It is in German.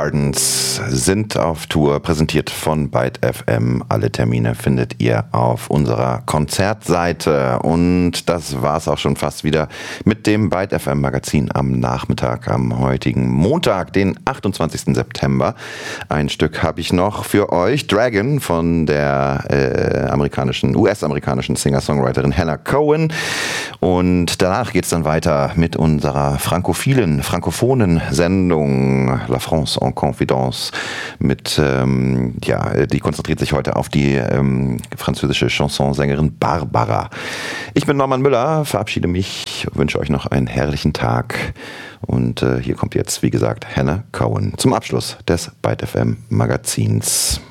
Gardens sind auf Tour, präsentiert von Byte FM. Alle Termine findet ihr auf unserer Konzertseite. Und das war's auch schon fast wieder mit dem Byte FM Magazin am Nachmittag, am heutigen Montag, den 28. September. Ein Stück habe ich noch für euch. Dragon von der US-amerikanischen Singer-Songwriterin Hannah Cohen. Und danach geht's dann weiter mit unserer frankophonen Sendung La France en Confidence mit, die konzentriert sich heute auf die französische Chansonsängerin Barbara. Ich bin Norman Müller, verabschiede mich, wünsche euch noch einen herrlichen Tag und hier kommt jetzt, wie gesagt, Hannah Cohen zum Abschluss des Byte FM Magazins.